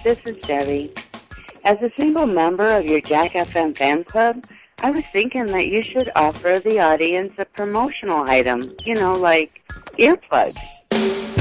this is Debbie. As a single member of your Jack FM fan club, I was thinking that you should offer the audience a promotional item, like earplugs.